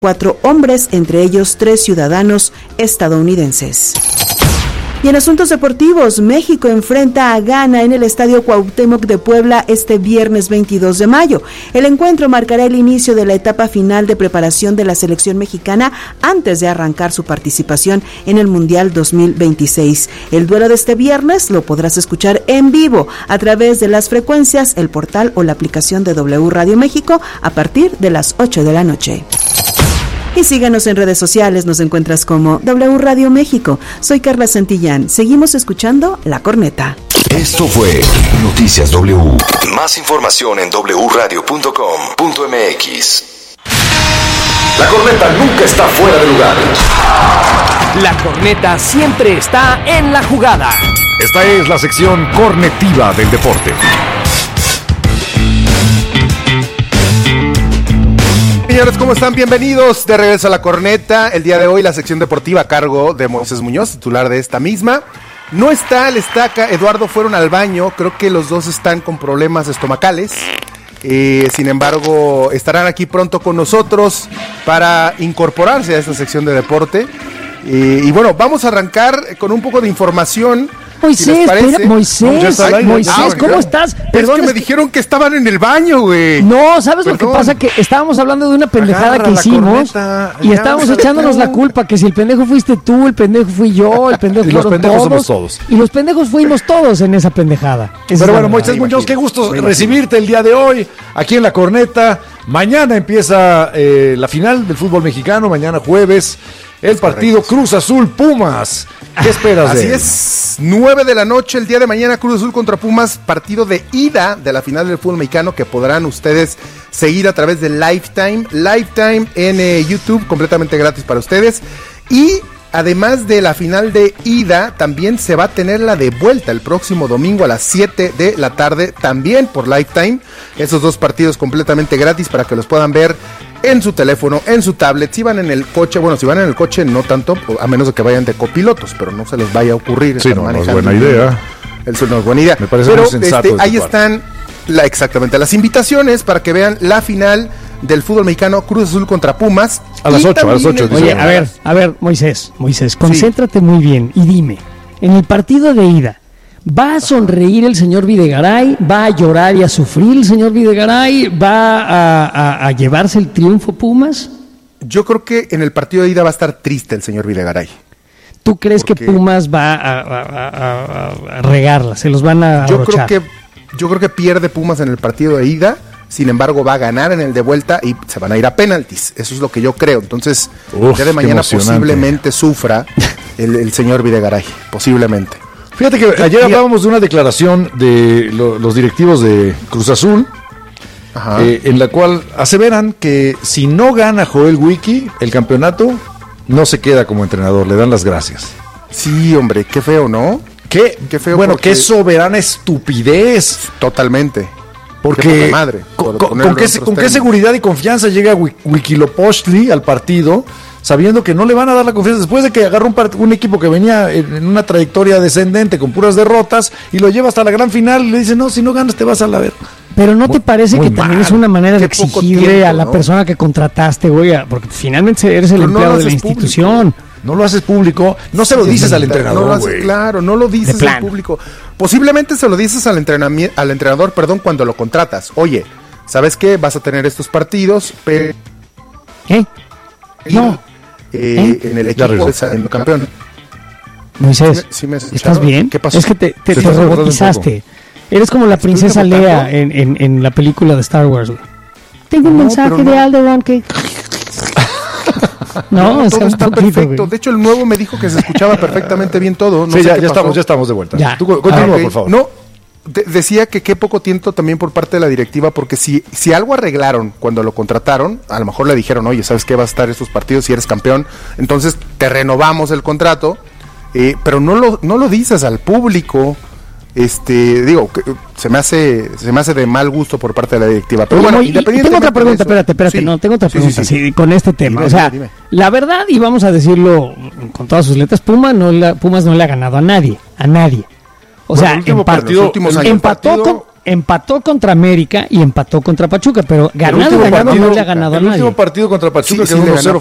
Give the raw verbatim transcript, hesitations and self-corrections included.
cuatro hombres, entre ellos tres ciudadanos estadounidenses. Y en asuntos deportivos, México enfrenta a Ghana en el Estadio Cuauhtémoc de Puebla este viernes veintidós de mayo. El encuentro marcará el inicio de la etapa final de preparación de la selección mexicana antes de arrancar su participación en el Mundial dos mil veintiséis. El duelo de este viernes lo podrás escuchar en vivo a través de las frecuencias, el portal o la aplicación de W Radio México a partir de las ocho de la noche. Y síganos en redes sociales, nos encuentras como W Radio México. Soy Carla Santillán, seguimos escuchando La Corneta. Esto fue Noticias W. Más información en doble u radio punto com punto m x. La Corneta nunca está fuera de lugar. La Corneta siempre está en la jugada. Esta es la sección cornetiva del deporte. Señores, ¿cómo están? Bienvenidos de regreso a La Corneta. El día de hoy la sección deportiva a cargo de Moisés Muñoz, titular de esta misma. No está el Estaca, Eduardo fueron al baño, creo que los dos están con problemas estomacales. Eh, sin embargo, estarán aquí pronto con nosotros para incorporarse a esta sección de deporte. Eh, y bueno, vamos a arrancar con un poco de información. Moisés, si espera, Moisés, Ay, Moisés, ah, ¿cómo estás? Perdón, es que me es que... dijeron que estaban en el baño, güey. No, ¿sabes Perdón. lo que pasa? Que estábamos hablando de una pendejada Agarra que hicimos corneta, y estábamos echándonos la culpa, que si el pendejo fuiste tú, el pendejo fui yo, el pendejo y los pendejos todos, somos todos. Y los pendejos fuimos todos en esa pendejada. Esa Pero bueno, Moisés Muñoz, qué gusto recibirte el día de hoy aquí en La Corneta. Mañana empieza eh, la final del fútbol mexicano, mañana jueves. El partido Cruz Azul Pumas. ¿Qué esperas de él? Así es, nueve de la noche el día de mañana, Cruz Azul contra Pumas, partido de ida de la final del fútbol mexicano que podrán ustedes seguir a través de Lifetime, Lifetime en eh, YouTube, completamente gratis para ustedes. Y además de la final de ida, también se va a tener la de vuelta el próximo domingo a las siete de la tarde, también por Lifetime. Esos dos partidos completamente gratis para que los puedan ver en su teléfono, en su tablet. Si van en el coche, bueno, si van en el coche no tanto, a menos de que vayan de copilotos, pero no se les vaya a ocurrir. Sí, no, no es buena idea. Eso no es buena idea. Me parece pero muy sensato este, ahí parte. están la, exactamente las invitaciones para que vean la final del fútbol mexicano, Cruz Azul contra Pumas. A las ocho, a las ocho. Oye, a ver, a ver, Moisés, Moisés, concéntrate sí. muy bien y dime, en el partido de ida, ¿va a sonreír el señor Videgaray? ¿Va a llorar y a sufrir el señor Videgaray? ¿Va a, a, a llevarse el triunfo Pumas? Yo creo que en el partido de ida va a estar triste el señor Videgaray. ¿Tú crees Porque... que Pumas va a, a, a, a regarla? ¿Se los van a yo arrochar? creo que Yo creo que pierde Pumas en el partido de ida. Sin embargo, va a ganar en el de vuelta y se van a ir a penaltis. Eso es lo que yo creo. Entonces, Uf, el día de mañana posiblemente sufra el, el señor Videgaray. Posiblemente. Fíjate que ayer hablábamos de una declaración de lo, los directivos de Cruz Azul, eh, en la cual aseveran que si no gana Joel Wiki el campeonato, no se queda como entrenador, le dan las gracias. Sí, hombre, qué feo, ¿no? Qué, qué feo. Bueno, porque... qué soberana estupidez. Totalmente. Porque madre, con, con, con, qué, con qué seguridad y confianza llega Wikilopochtli al partido, sabiendo que no le van a dar la confianza después de que agarra un, part- un equipo que venía en, en una trayectoria descendente con puras derrotas y lo lleva hasta la gran final y le dice, no, si no ganas te vas a la ver. Pero ¿no muy, te parece que mal. también es una manera de exigirle tiempo, a la ¿no? persona que contrataste, güey? Porque finalmente eres el Pero empleado no de la institución. Público. No lo haces público, no se lo dices sí, al entrenador, no güey. Claro, no lo dices al público. Posiblemente se lo dices al entrenamiento, al entrenador, perdón, cuando lo contratas. Oye, ¿sabes qué? Vas a tener estos partidos, pero ¿qué? No. Eh, ¿Eh? En el equipo en el campeón. Moisés, ¿Sí me, sí me ¿estás bien? ¿Qué pasó? Es que te, te, te robotizaste. Eres como la princesa Leia en, en, en la película de Star Wars. Tengo un no, mensaje de no. Alderaan que... No, no, todo está poquito, perfecto. Güey. De hecho, el nuevo me dijo que se escuchaba perfectamente bien todo. No sí, sé ya, qué ya pasó. estamos, ya estamos de vuelta. Ya. Tú continúa, ah, okay. por favor. No, de- decía que qué poco tiempo también por parte de la directiva, porque si, si algo arreglaron cuando lo contrataron, a lo mejor le dijeron, oye, ¿sabes qué? Vas a estar estos partidos si eres campeón, entonces te renovamos el contrato, eh, pero no lo, no lo dices al público. Este, digo, que se me hace se me hace de mal gusto por parte de la directiva. Pero bueno, y, y tengo otra pregunta, espérate, espérate, sí, no, tengo otra pregunta, sí, sí, sí. Sí, con este tema. Dime, o sea, dime, dime. La verdad, y vamos a decirlo con todas sus letras, Puma no la, Pumas no le ha ganado a nadie, a nadie. O bueno, sea, empat- partido, empató, con, empató contra América y empató contra Pachuca, pero ganado, ganado partido, no le ha ganado el a nadie. El último partido contra Pachuca Sí, quedó sí, uno cero